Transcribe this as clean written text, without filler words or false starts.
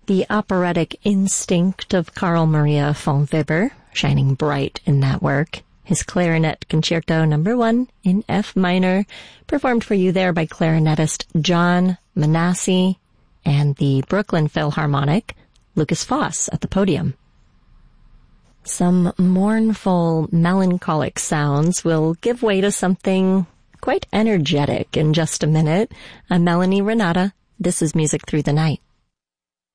The operatic instinct of Carl Maria von Weber, shining bright in that work. His Clarinet Concerto No. 1 in F minor, performed for you there by clarinetist John Manassi and the Brooklyn Philharmonic, Lucas Foss at the podium. Some mournful, melancholic sounds will give way to something quite energetic in just a minute. I'm Melanie Renata. This is Music Through the Night.